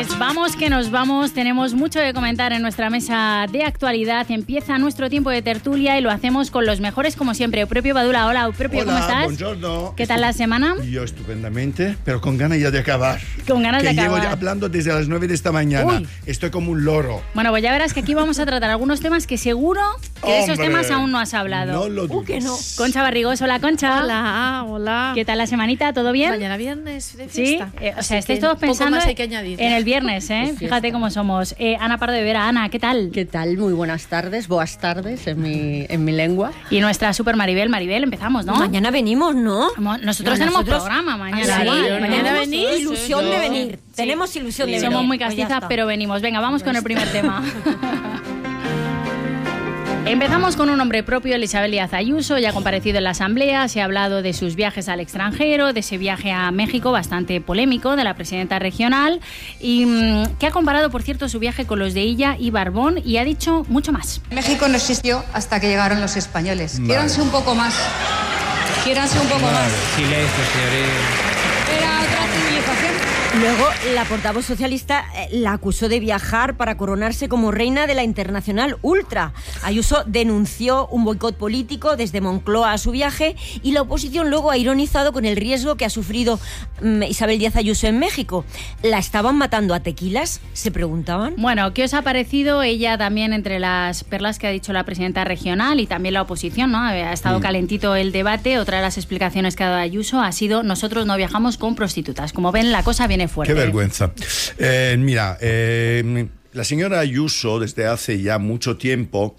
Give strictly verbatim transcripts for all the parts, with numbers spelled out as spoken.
Pues vamos que nos vamos, tenemos mucho que comentar en nuestra mesa de actualidad. Empieza nuestro tiempo de tertulia y lo hacemos con los mejores como siempre. Eupropio Badula, hola Eupropio, Hola, ¿cómo estás? Buongiorno. ¿Qué tal la semana? Yo estupendamente, pero con ganas ya de acabar. Con ganas que de acabar. Llevo ya hablando desde las nueve de esta mañana. Uy. Estoy como un loro. Bueno, pues ya verás que aquí vamos a tratar algunos temas que seguro que de esos Hombre, temas aún no has hablado. No lo dudes. Uh, que no. Concha Barrigós, hola Concha. Hola, hola. ¿Qué tal la semanita? ¿Todo bien? Mañana viernes de Sí, fiesta. eh, o Así sea, estáis que todos pensando poco más hay que añadir. en el viernes, ¿eh? Es Fíjate fiesta. cómo somos. Eh, Ana Pardo de Vera, Ana, ¿qué tal? ¿Qué tal? Muy buenas tardes, boas tardes en mi, en mi lengua. Y nuestra super Maribel, Maribel, empezamos, ¿no? Mañana venimos, ¿no? Mo- Nosotros No, tenemos nosotros- programa mañana. Ah, sí, ¿eh? mañana tenemos venís. ilusión Sí, de yo- venir. Tenemos ilusión de venir. Somos muy Pues ya castizas, está. pero venimos. Venga, vamos con el primer tema. Empezamos con un nombre propio, Isabel Díaz Ayuso, ya ha comparecido en la Asamblea, se ha hablado de sus viajes al extranjero, de ese viaje a México bastante polémico de la presidenta regional, y mmm, que ha comparado, por cierto, su viaje con los de Illa y Barbón, y ha dicho mucho más. México no existió hasta que llegaron los españoles. Vale. Quiéranse un poco más. Quiéranse un poco más. Silencio, señoría. Era otra civilización. Luego, la portavoz socialista eh, la acusó de viajar para coronarse como reina de la Internacional Ultra. Ayuso denunció un boicot político desde Moncloa a su viaje y la oposición luego ha ironizado con el riesgo que ha sufrido mm, Isabel Díaz Ayuso en México. ¿La estaban matando a tequilas? Se preguntaban. Bueno, ¿qué os ha parecido? Ella también entre las perlas que ha dicho la presidenta regional y también la oposición, ¿no? Ha estado Mm. calentito el debate. Otra de las explicaciones que ha dado Ayuso ha sido: nosotros no viajamos con prostitutas. Como ven, la cosa viene fuerte. Qué vergüenza. Eh, mira, eh, la señora Ayuso desde hace ya mucho tiempo,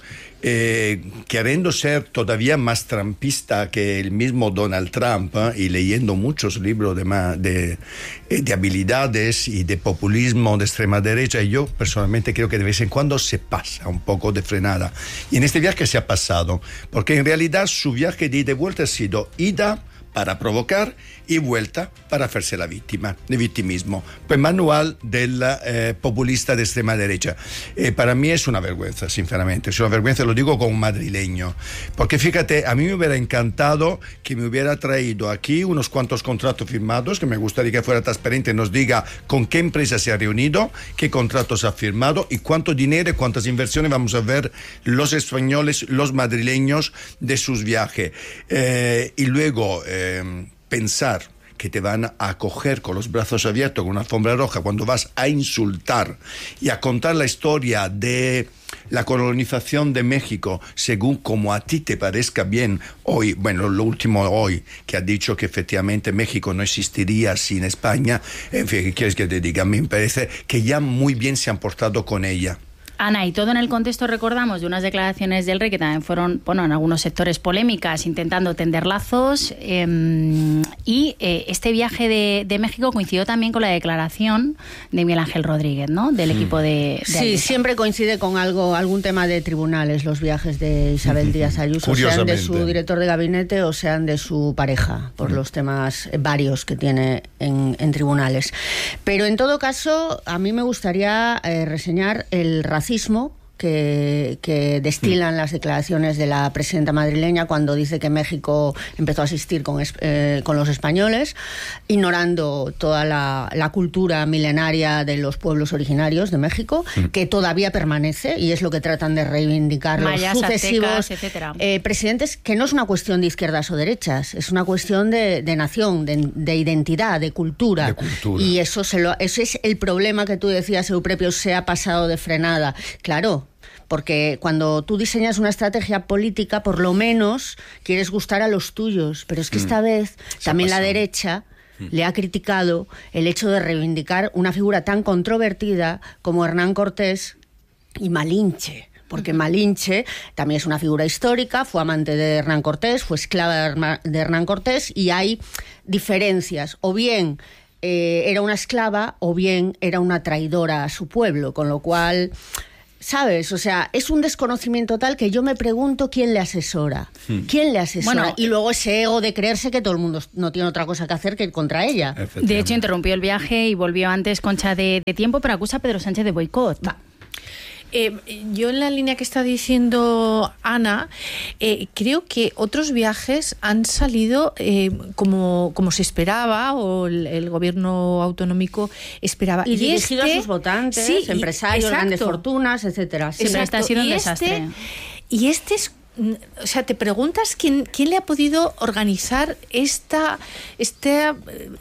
eh, queriendo ser todavía más trampista que el mismo Donald Trump, ¿eh? y leyendo muchos libros de, ma- de, eh, de habilidades y de populismo de extrema derecha, y yo personalmente creo que de vez en cuando se pasa un poco de frenada. Y en este viaje se ha pasado, porque en realidad su viaje de ida y vuelta ha sido ida para provocar y vuelta para hacerse la víctima, de victimismo. Pues manual del eh, populista de extrema derecha. Eh, para mí es una vergüenza, sinceramente. Es una vergüenza, lo digo como madrileño. Porque fíjate, a mí me hubiera encantado que me hubiera traído aquí unos cuantos contratos firmados, que me gustaría que fuera transparente, nos diga con qué empresa se ha reunido, qué contratos ha firmado y cuánto dinero y cuántas inversiones vamos a ver los españoles, los madrileños de sus viajes. Eh, y luego eh, pensar que te van a acoger con los brazos abiertos, con una alfombra roja, cuando vas a insultar y a contar la historia de la colonización de México según como a ti te parezca bien. Hoy, bueno, lo último hoy, que ha dicho que efectivamente México no existiría sin España. En fin, ¿qué quieres que te diga? Me parece que ya muy bien se han portado con ella. Ana, y todo en el contexto, recordamos, de unas declaraciones del rey que también fueron, bueno, en algunos sectores polémicas, intentando tender lazos, eh, y eh, este viaje de, de México coincidió también con la declaración de Miguel Ángel Rodríguez, ¿no?, del equipo de, de Sí, Ayuso. siempre coincide con algo, algún tema de tribunales los viajes de Isabel Díaz Ayuso, sean de su director de gabinete o sean de su pareja, por los temas varios que tiene en, en tribunales. Pero en todo caso, a mí me gustaría eh, reseñar el racismo Que, que destilan las declaraciones de la presidenta madrileña cuando dice que México empezó a asistir con, eh, con los españoles, ignorando toda la, la cultura milenaria de los pueblos originarios de México, mm. que todavía permanece, y es lo que tratan de reivindicar Mayas, los sucesivos aztecas, eh, presidentes, que no es una cuestión de izquierdas o derechas, es una cuestión de, de nación, de, de identidad, de cultura. De cultura. Y eso, se lo, ese es el problema que tú decías, Eupropio, se ha pasado de frenada. Claro, porque cuando tú diseñas una estrategia política, por lo menos quieres gustar a los tuyos, pero es que esta mm. vez se también la derecha mm. le ha criticado el hecho de reivindicar una figura tan controvertida como Hernán Cortés y Malinche. Porque Malinche también es una figura histórica, fue amante de Hernán Cortés, fue esclava de Hernán Cortés, y hay diferencias, o bien eh, era una esclava o bien era una traidora a su pueblo, con lo cual, ¿sabes? O sea, es un desconocimiento tal que yo me pregunto quién le asesora. Hmm. ¿Quién le asesora? Bueno, y luego ese ego de creerse que todo el mundo no tiene otra cosa que hacer que ir contra ella. De hecho, interrumpió el viaje y volvió antes Concha de, de tiempo, pero acusa a Pedro Sánchez de boicot. Va. Eh, yo en la línea que está diciendo Ana, eh, creo que otros viajes han salido eh, como, como se esperaba o el, el gobierno autonómico esperaba. Y, y dirigido este, a sus votantes, sí, empresarios, exacto. grandes fortunas, etcétera. Sí. Siempre está siendo un y desastre. Este, y este es, o sea, te preguntas quién, quién le ha podido organizar esta, esta,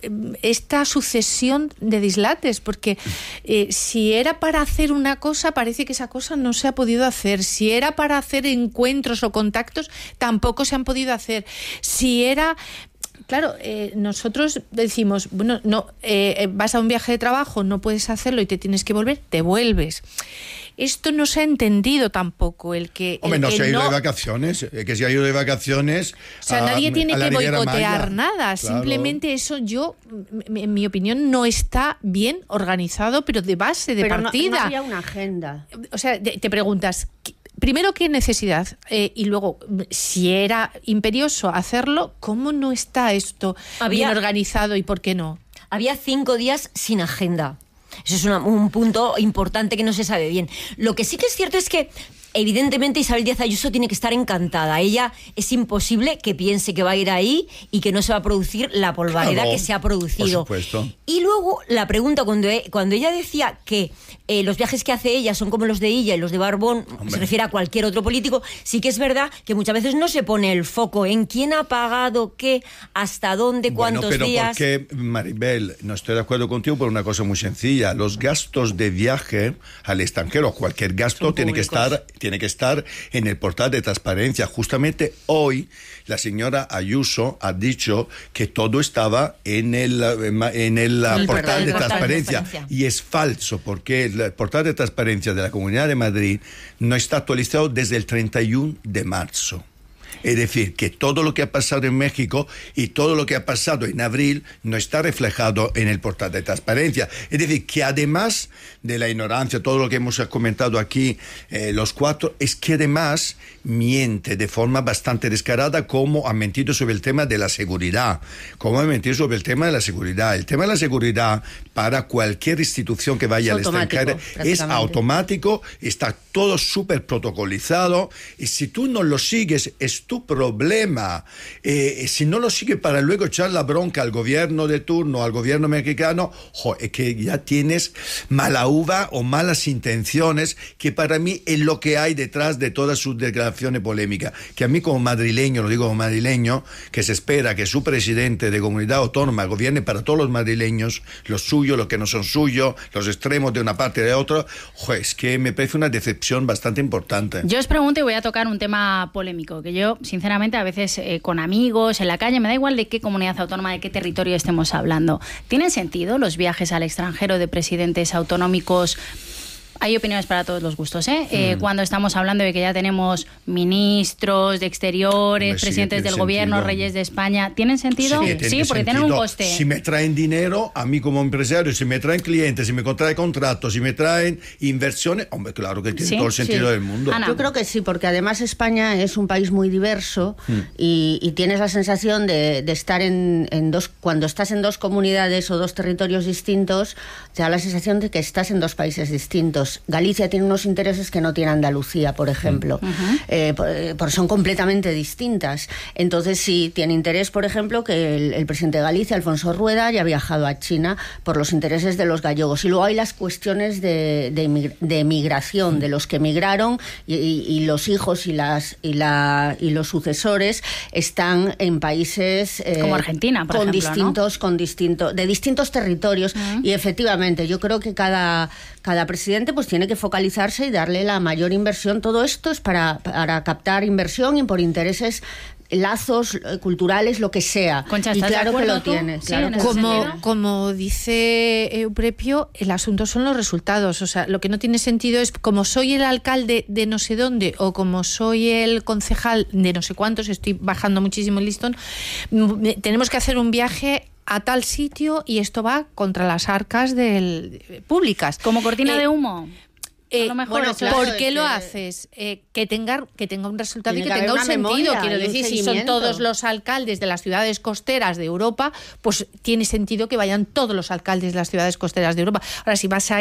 esta sucesión de dislates, porque eh, si era para hacer una cosa, parece que esa cosa no se ha podido hacer. Si era para hacer encuentros o contactos, tampoco se han podido hacer. Si era... Claro, eh, nosotros decimos, bueno, no, eh, vas a un viaje de trabajo, no puedes hacerlo y te tienes que volver, te vuelves. Esto no se ha entendido tampoco, el que... Hombre, el no que se ha ido no... de vacaciones, eh, que se ha ido de vacaciones... O sea, a, nadie tiene a la que Riviera boicotear Maya. nada, Claro. simplemente eso yo, m- en mi opinión, no está bien organizado, pero de base, de Pero no- partida. No, había una agenda. O sea, te, te preguntas, ¿qué- primero, ¿qué necesidad? Eh, y luego, si era imperioso hacerlo, ¿cómo no está esto Había- bien organizado y por qué no? Había cinco días sin agenda. Eso es una- un punto importante que no se sabe bien. Lo que sí que es cierto es que, evidentemente, Isabel Díaz Ayuso tiene que estar encantada. Ella es imposible que piense que va a ir ahí y que no se va a producir la polvareda Claro, Ah, que se ha producido. por supuesto. Y luego, la pregunta, cuando, e- cuando ella decía que eh, los viajes que hace ella son como los de ella y los de Barbón, Hombre. se refiere a cualquier otro político, sí que es verdad que muchas veces no se pone el foco en quién ha pagado qué, hasta dónde, Bueno, cuántos pero días... porque, Maribel, no estoy de acuerdo contigo por una cosa muy sencilla. Los gastos de viaje al extranjero, cualquier gasto, Son tiene que, públicos. estar, tiene que estar en el portal de transparencia. Justamente hoy, la señora Ayuso ha dicho que todo estaba en el, en el, El portal, portal de de transparencia. transparencia. Y es falso, porque el portal de transparencia de la Comunidad de Madrid no está actualizado desde el treinta y uno de marzo. Es decir, que todo lo que ha pasado en México y todo lo que ha pasado en abril no está reflejado en el portal de transparencia. Es decir, que además de la ignorancia, todo lo que hemos comentado aquí, eh, los cuatro, es que además miente de forma bastante descarada, como ha mentido sobre el tema de la seguridad, como ha mentido sobre el tema de la seguridad. El tema de la seguridad para cualquier institución que vaya Es al automático, extranjero es prácticamente. automático, está todo súper protocolizado, y si tú no lo sigues es tu problema. Eh, si no lo sigues para luego echar la bronca al gobierno de turno, al gobierno mexicano, jo, es que ya tienes mala uva o malas intenciones, que para mí es lo que hay detrás de todas sus declaraciones polémicas. Que a mí como madrileño, lo digo como madrileño, que se espera que su presidente de comunidad autónoma gobierne para todos los madrileños, los suyos, los que no son suyos, los extremos de una parte y de otra, jo, es que me parece una decepción bastante importante. Yo os pregunto y voy a tocar un tema polémico, que yo, sinceramente, a veces eh, con amigos, en la calle, me da igual de qué comunidad autónoma, de qué territorio estemos hablando. ¿Tienen sentido los viajes al extranjero de presidentes autonómicos? Hay opiniones para todos los gustos, ¿eh? Eh, Mm. cuando estamos hablando de que ya tenemos ministros de exteriores, Hombre, sí, presidentes tiene del gobierno, sentido. reyes de España, ¿tienen sentido? Sí, tiene porque tienen un sentido. coste. Si me traen dinero, a mí como empresario, si me traen clientes, si me contraen contratos, si me traen inversiones, hombre, claro que tiene Sí, todo el sentido sí. del mundo. Ana. Yo creo que sí, porque además España es un país muy diverso y, y tienes la sensación de, de estar en, en dos, cuando estás en dos comunidades o dos territorios distintos, te da la sensación de que estás en dos países distintos. Galicia tiene unos intereses que no tiene Andalucía, por ejemplo, eh, por, por- son completamente distintas. Entonces sí, tiene interés, por ejemplo, que el, el presidente de Galicia, Alfonso Rueda, haya viajado a China por los intereses de los gallegos. Y luego hay las cuestiones de, de, emig- de migración, de los que emigraron y, y- y los hijos y las y, la, y los sucesores están en países eh, Como Argentina, por con ejemplo, ¿no? distintos, con distintos, de distintos territorios. Y efectivamente, yo creo que cada, cada presidente pues tiene que focalizarse y darle la mayor inversión. Todo esto es para, para captar inversión y por intereses, lazos eh, culturales, lo que sea. Concha, y ¿estás de claro que acuerdo lo tú? tiene. Sí, Claro en que ese lo tiene. Como, sentido. como dice Euprepio, el asunto son los resultados. O sea, lo que no tiene sentido es como soy el alcalde de no sé dónde o como soy el concejal de no sé cuántos, estoy bajando muchísimo el listón, m- tenemos que hacer un viaje a tal sitio y esto va contra las arcas del, públicas. Como cortina Eh, de humo. Eh, A lo mejor bueno, eso claro, ¿Por es qué lo que- haces? Eh, que tenga que tenga un resultado y Tiene que que tenga haber un una sentido. memoria Quiero y un decir, si son seguimiento. todos los alcaldes de las ciudades costeras de Europa, pues tiene sentido que vayan todos los alcaldes de las ciudades costeras de Europa. Ahora, si vas a